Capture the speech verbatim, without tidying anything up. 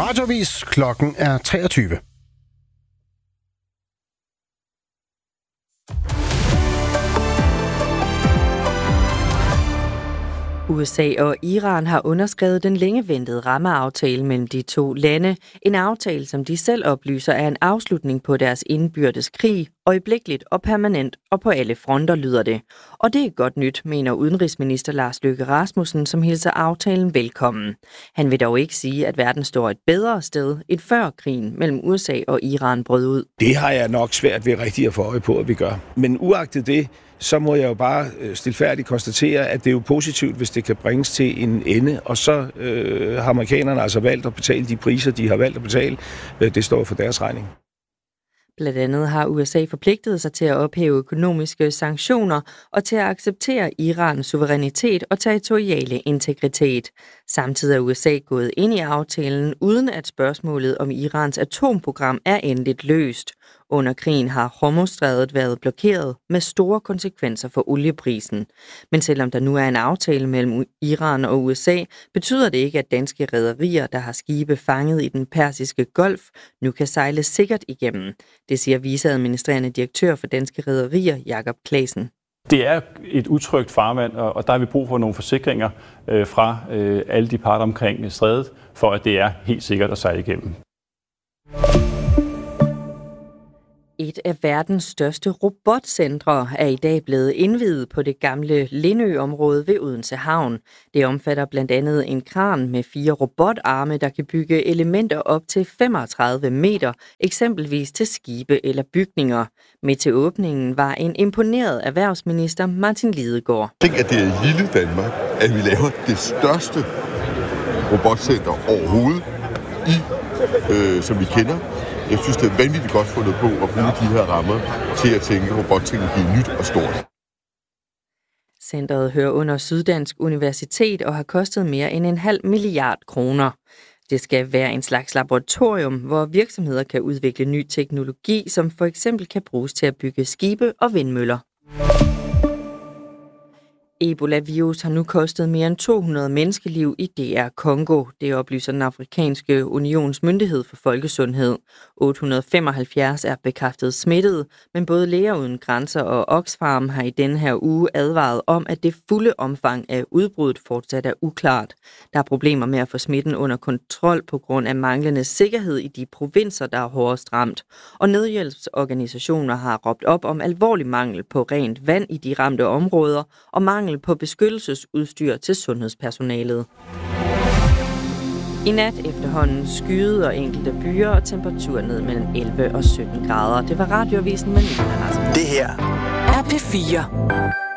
Radioavis. Klokken er treogtyve. U S A og Iran har underskrevet den længe ventede rammeaftale mellem de to lande. En aftale, som de selv oplyser, er en afslutning på deres indbyrdes krig, øjeblikkeligt og permanent, og på alle fronter lyder det. Og det er godt nyt, mener udenrigsminister Lars Løkke Rasmussen, som hilser aftalen velkommen. Han vil dog ikke sige, at verden står et bedre sted end før krigen mellem U S A og Iran brød ud. Det har jeg nok svært ved rigtig at få øje på, at vi gør. Men uagtet det, så må jeg jo bare stilfærdigt konstatere, at det er jo positivt, hvis det kan bringes til en ende. Og så øh, har amerikanerne altså valgt at betale de priser, de har valgt at betale. Det står for deres regning. Blandt andet har U S A forpligtet sig til at ophæve økonomiske sanktioner og til at acceptere Irans suverænitet og territoriale integritet. Samtidig er U S A gået ind i aftalen, uden at spørgsmålet om Irans atomprogram er endeligt løst. Under krigen har Hormuzstrædet været blokeret med store konsekvenser for olieprisen. Men selvom der nu er en aftale mellem Iran og U S A, betyder det ikke, at danske rederier, der har skibe fanget i den persiske golf, nu kan sejle sikkert igennem. Det siger viceadministrerende direktør for Danske Rederier, Jakob Claesen. Det er et utrygt farvand, og der har vi brug for nogle forsikringer øh, fra øh, alle de parter omkring strædet, for at det er helt sikkert at sejle igennem. Et af verdens største robotcentre er i dag blevet indviet på det gamle Lindø-område ved Odense Havn. Det omfatter blandt andet en kran med fire robotarme, der kan bygge elementer op til femogtredive meter, eksempelvis til skibe eller bygninger. Med til åbningen var en imponeret erhvervsminister Martin Lidegaard. Tænk, at det er i lille Danmark, at vi laver det største robotcenter overhovedet, i, øh, som vi kender. Jeg synes, det er vanvittigt godt fundet på at bruge de her rammer til at tænke robotteknologi nyt og stort. Centret hører under Syddansk Universitet og har kostet mere end en halv milliard kroner. Det skal være en slags laboratorium, hvor virksomheder kan udvikle ny teknologi, som for eksempel kan bruges til at bygge skibe og vindmøller. Ebola-virus har nu kostet mere end to hundrede menneskeliv i D R Congo. Det oplyser den afrikanske unions myndighed for folkesundhed. otte hundrede og femoghalvfjerds er bekræftet smittede, men både Læger uden grænser og Oxfam har i denne her uge advaret om, at det fulde omfang af udbruddet fortsat er uklart. Der er problemer med at få smitten under kontrol på grund af manglende sikkerhed i de provinser, der er hårdest ramt. Og nødhjælpsorganisationer har råbt op om alvorlig mangel på rent vand i de ramte områder og mangel på beskyttelsesudstyr til sundhedspersonalet. I nat efterhånden skyede og enkelte byer og temperatur ned mellem elleve og sytten grader. Det var Radioavisen med Nina Rasmussen. Det her er P fire.